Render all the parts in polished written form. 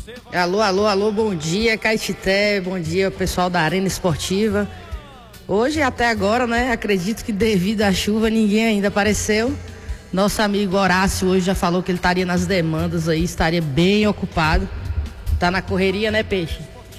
Alô, alô, alô, bom dia, Caetité, bom dia, pessoal da Arena Esportiva. Hoje, até agora, né, acredito que devido à chuva ninguém ainda apareceu. Nosso amigo Horácio hoje já falou que ele estaria nas demandas aí, estaria bem ocupado. Tá na correria, né, Peixe?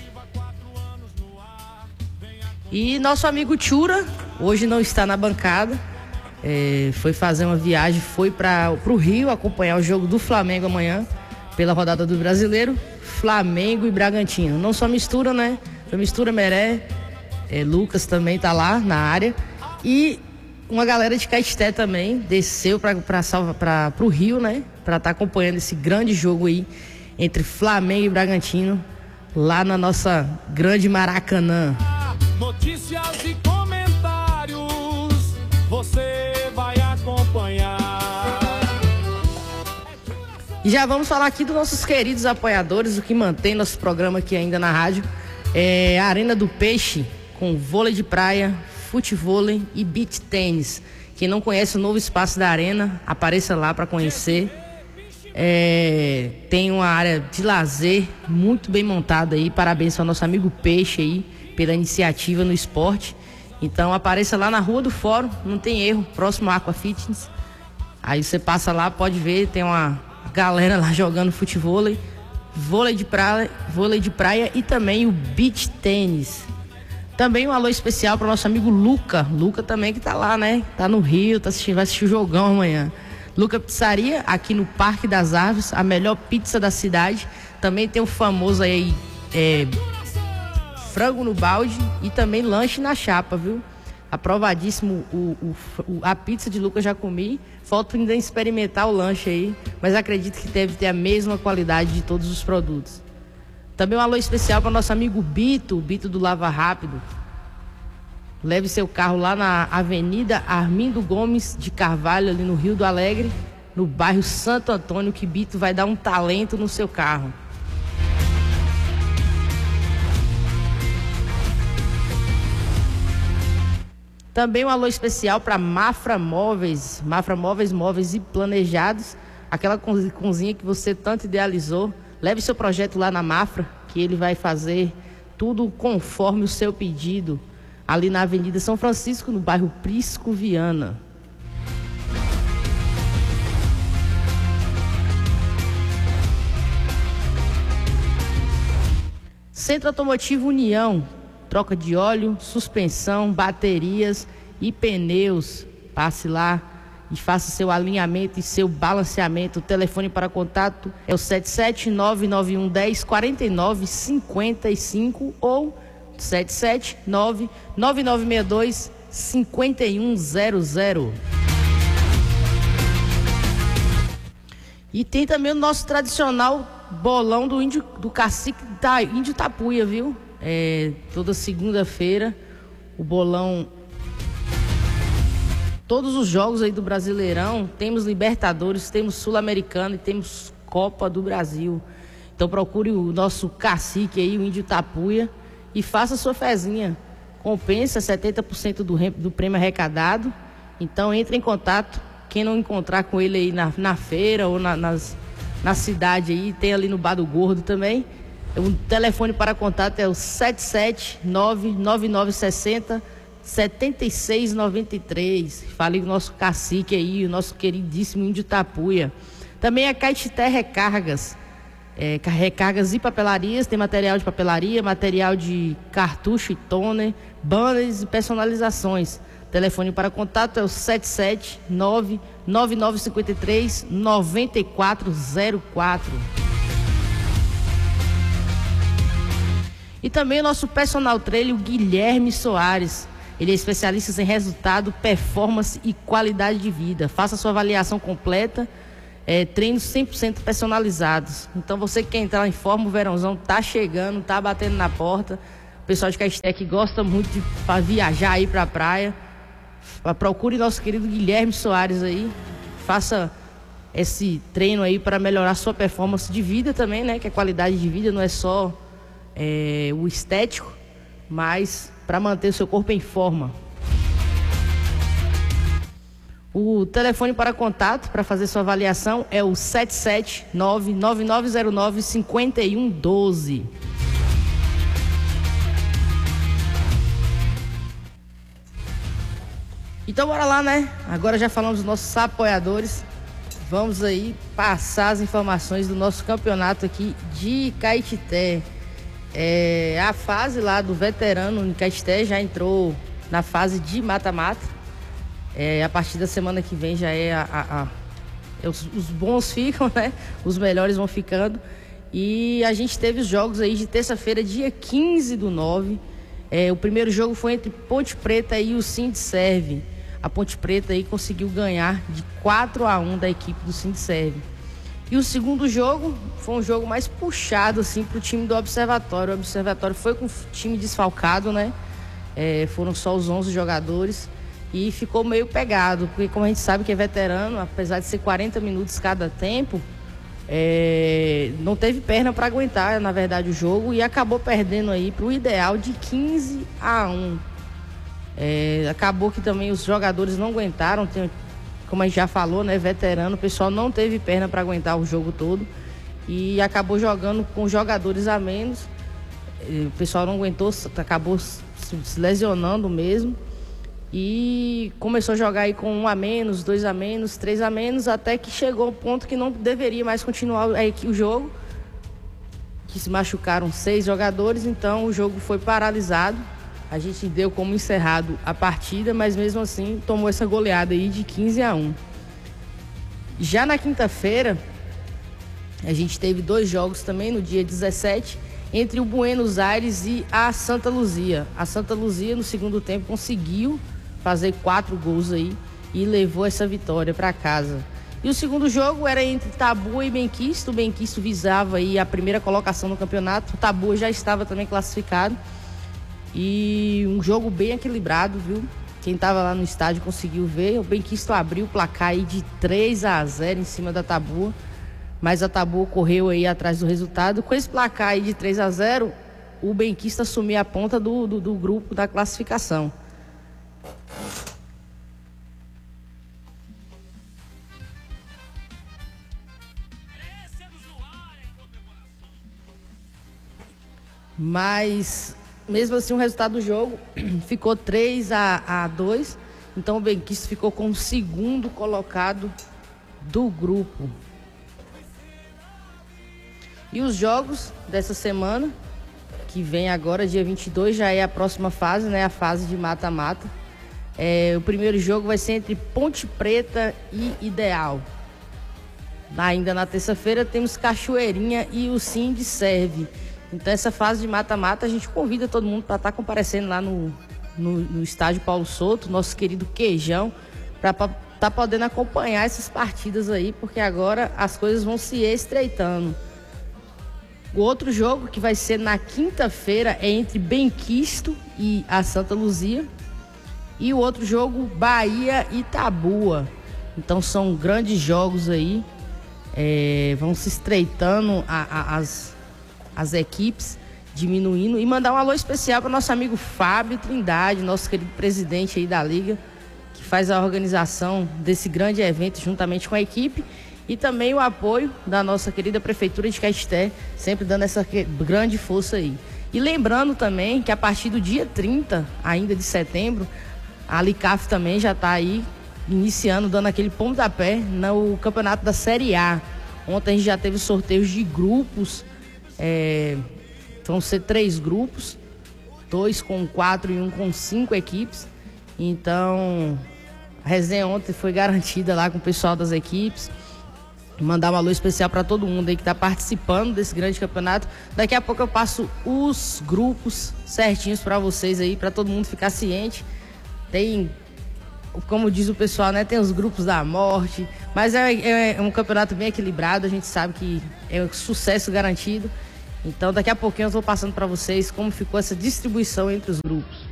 E nosso amigo Tchura hoje não está na bancada. Foi fazer uma viagem, foi para o Rio acompanhar o jogo do Flamengo amanhã, pela rodada do Brasileiro, Flamengo e Bragantino. Não só mistura, né? Foi mistura Meré, Lucas também tá lá na área. E uma galera de Caetité também desceu para o Rio, né? Para estar acompanhando esse grande jogo aí entre Flamengo e Bragantino, lá na nossa grande Maracanã. Notícias e comentários, você vai acompanhar. E já vamos falar aqui dos nossos queridos apoiadores, o que mantém nosso programa aqui ainda na rádio. A Arena do Peixe, com vôlei de praia, futevôlei e beach tênis. Quem não conhece o novo espaço da Arena, apareça lá para conhecer. Tem uma área de lazer muito bem montada aí. Parabéns ao nosso amigo Peixe aí pela iniciativa no esporte. Então apareça lá na Rua do Fórum, não tem erro, próximo ao Aqua Fitness. Aí você passa lá, pode ver, tem uma galera lá jogando futevôlei, vôlei de praia e também o beach tênis. Também um alô especial para o nosso amigo Luca também, que tá lá, né? Tá no Rio, vai assistir o jogão amanhã. Luca Pizzaria, aqui no Parque das Árvores, a melhor pizza da cidade. Também tem o famoso aí frango no balde e também lanche na chapa, viu? Aprovadíssimo a pizza de Lucas, já comi. Falta ainda experimentar o lanche aí, mas acredito que deve ter a mesma qualidade de todos os produtos. Também um alô especial para nosso amigo Bito do Lava Rápido. Leve seu carro lá na Avenida Armindo Gomes de Carvalho, ali no Rio do Alegre, no bairro Santo Antônio, que Bito vai dar um talento no seu carro. Também um alô especial para Mafra Móveis, móveis e planejados, aquela cozinha que você tanto idealizou. Leve seu projeto lá na Mafra, que ele vai fazer tudo conforme o seu pedido, ali na Avenida São Francisco, no bairro Prisco Viana. Centro Automotivo União, troca de óleo, suspensão, baterias e pneus. Passe lá e faça seu alinhamento e seu balanceamento. O telefone para contato é o 77991104955 ou 77999625100. E tem também o nosso tradicional bolão do cacique da Índio Tapuia, viu? Toda segunda-feira o bolão, todos os jogos aí do Brasileirão. Temos Libertadores, temos Sul-Americano e temos Copa do Brasil. Então procure o nosso cacique aí, o Índio Tapuia, e faça sua fezinha. Compensa 70% do prêmio arrecadado. Então entre em contato. Quem não encontrar com ele aí na feira ou na cidade aí, tem ali no Bar do Gordo também. O telefone para contato é o 77999607693. Fale com o nosso cacique aí, o nosso queridíssimo Índio Tapuia. Também a Caetité Recargas. Recargas e papelarias, tem material de papelaria, material de cartucho e toner, banners e personalizações. Telefone para contato é o 77999539404. E também o nosso personal trainer, o Guilherme Soares. Ele é especialista em resultado, performance e qualidade de vida. Faça sua avaliação completa, treinos 100% personalizados. Então você que quer entrar em forma, o verãozão tá chegando, tá batendo na porta. O pessoal de Caetité que gosta muito de viajar aí pra praia, procure nosso querido Guilherme Soares aí. Faça esse treino aí para melhorar sua performance de vida também, né? Que a qualidade de vida não é só o estético, mas para manter o seu corpo em forma. O telefone para contato para fazer sua avaliação é o 779-9909-5112. Então bora lá, né? Agora já falamos dos nossos apoiadores. Vamos aí passar as informações do nosso campeonato aqui de Caetité. A fase lá do veterano em Caetité já entrou na fase de mata-mata. A partir da semana que vem já os bons ficam, né? Os melhores vão ficando. E a gente teve os jogos aí de terça-feira, dia 15/9. O primeiro jogo foi entre Ponte Preta e o Sindserve. A Ponte Preta aí conseguiu ganhar de 4-1 da equipe do Sindserve. E o segundo jogo foi um jogo mais puxado assim pro time do Observatório. O Observatório foi com o time desfalcado, né? Foram só os 11 jogadores e ficou meio pegado, porque como a gente sabe que é veterano, apesar de ser 40 minutos cada tempo, não teve perna para aguentar, na verdade, o jogo, e acabou perdendo aí pro ideal de 15-1. Acabou que também os jogadores não aguentaram, como a gente já falou, né, veterano, o pessoal não teve perna para aguentar o jogo todo e acabou jogando com jogadores a menos. O pessoal não aguentou, acabou se lesionando mesmo e começou a jogar aí com 1 a menos, 2 a menos, 3 a menos, até que chegou ao ponto que não deveria mais continuar o jogo, que se machucaram 6 jogadores, então o jogo foi paralisado. A gente deu como encerrado a partida, mas mesmo assim tomou essa goleada aí de 15-1. Já na quinta-feira, a gente teve 2 jogos também no dia 17, entre o Buenos Aires e a Santa Luzia. A Santa Luzia no segundo tempo conseguiu fazer 4 gols aí e levou essa vitória para casa. E o segundo jogo era entre Taboa e Benquisto. O Benquisto visava aí a primeira colocação no campeonato. O Taboa já estava também classificado. E um jogo bem equilibrado, viu? Quem estava lá no estádio conseguiu ver. O Benquisto abriu o placar aí de 3-0 em cima da Taboa, mas a Taboa correu aí atrás do resultado. Com esse placar aí de 3-0, o Benquisto assumiu a ponta do grupo da classificação. Mas mesmo assim, o resultado do jogo ficou 3-2. Então, o Benquisto ficou com o segundo colocado do grupo. E os jogos dessa semana, que vem agora, dia 22, já é a próxima fase, né? A fase de mata-mata. O primeiro jogo vai ser entre Ponte Preta e Ideal. Ainda na terça-feira, temos Cachoeirinha e o Sindserve. Então, essa fase de mata-mata, a gente convida todo mundo para estar comparecendo lá no estádio Paulo Souto, nosso querido Queijão, para estar podendo acompanhar essas partidas aí, porque agora as coisas vão se estreitando. O outro jogo, que vai ser na quinta-feira, é entre Benquisto e a Santa Luzia. E o outro jogo, Bahia e Taboa. Então, são grandes jogos aí. Vão se estreitando as equipes, diminuindo, e mandar um alô especial para o nosso amigo Fábio Trindade, nosso querido presidente aí da Liga, que faz a organização desse grande evento juntamente com a equipe, e também o apoio da nossa querida Prefeitura de Caetité, sempre dando essa grande força aí. E lembrando também que a partir do dia 30, ainda de setembro, a Licaf também já está aí iniciando, dando aquele pontapé no campeonato da Série A. Ontem a gente já teve sorteios de grupos. Vão ser 3 grupos, 2 com 4 e 1 com 5 equipes. Então, a resenha ontem foi garantida lá com o pessoal das equipes. Mandar um alô especial para todo mundo aí que está participando desse grande campeonato. Daqui a pouco eu passo os grupos certinhos para vocês aí, para todo mundo ficar ciente. Tem, como diz o pessoal, né? Tem os grupos da morte, mas é um campeonato bem equilibrado. A gente sabe que é um sucesso garantido. Então, daqui a pouquinho eu vou passando para vocês como ficou essa distribuição entre os grupos.